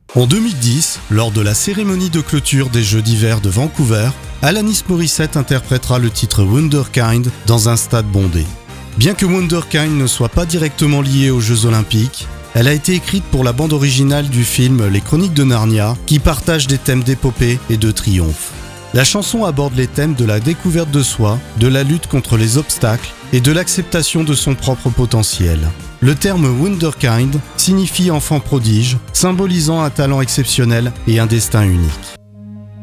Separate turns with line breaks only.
En 2010, lors de la cérémonie de clôture des Jeux d'hiver de Vancouver, Alanis Morissette interprétera le titre Wunderkind dans un stade bondé. Bien que Wunderkind ne soit pas directement liée aux Jeux Olympiques, elle a été écrite pour la bande originale du film Les Chroniques de Narnia, qui partage des thèmes d'épopée et de triomphe. La chanson aborde les thèmes de la découverte de soi, de la lutte contre les obstacles et de l'acceptation de son propre potentiel. Le terme Wunderkind signifie enfant prodige, symbolisant un talent exceptionnel et un destin unique.